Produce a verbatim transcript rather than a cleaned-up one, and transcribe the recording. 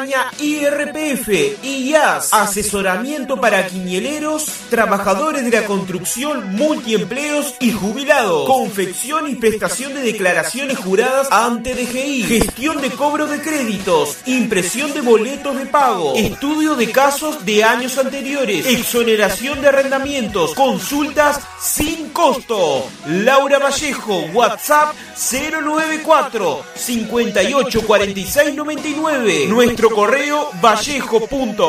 España I R P F, I A S, asesoramiento para quinieleros, trabajadores de la construcción, multiempleos y jubilados, confección y prestación de declaraciones juradas ante D G I, gestión de cobro de créditos, impresión de boletos de pago, estudio de casos de años anteriores, exoneración de arrendamientos, consultas sin costo. Laura Vallejo, WhatsApp cero nueve cuatro, cincuenta y ocho cuarenta y seis noventa y nueve. Nuestro correo vallejo punto